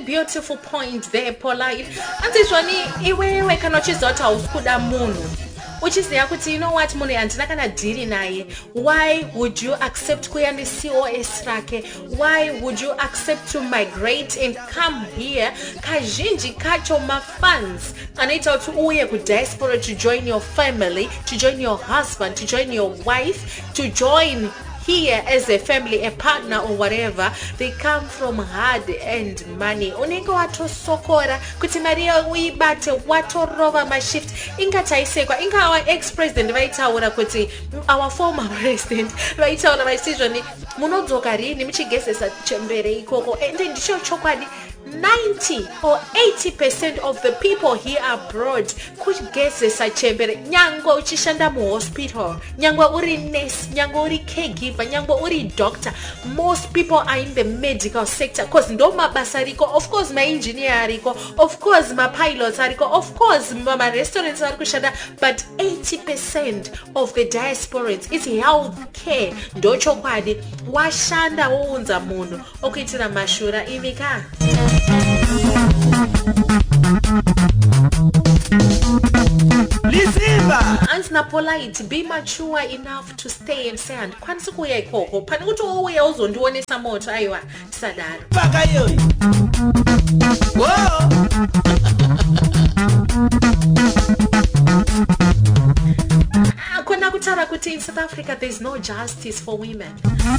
beautiful point there, Polite. And this one, iwe kana uchizota uskuda munhu. Which is there, you know what, Mune, and Nakana diri naye. Why would you accept kuyandi COS rake? Why would you accept to migrate and come here? Kajinji kacho mafans. Anita to uye ku diaspora to join your family, to join your husband, to join your wife, to join here as a family, a partner or whatever. They come from hard and money. Unenge wato sokora kuti Maria uibate wato rova ma shift inga taisekwa inga our ex-president vaitaura kuti our former president vaitaura vaisizvoni munodzoka rini muchigezesa chembere ikoko ende ndicho chokwadi 90 or 80% of the people here abroad kugezesa chembere nyangwe uchishanda mu hospital, nyangwe uri nurse, nyangwe uri caregiver, nyangwe uri doctor. Most people are in the medical sector because ndo mabasa riko, of course my engineer riko, of course my pilots riko, of course my restaurants are kushanda, but 80% of the diasporans is health care. Ndo chokwadi washanda wounza munhu okuitira mashura imika. And na Polite, be mature enough to stay and say and kwanisi kuya ikoko pani kuti ouya uzondionesa moto aiwa tisadaro paka yoyi kona kutara kuti in South Africa there is no justice for women.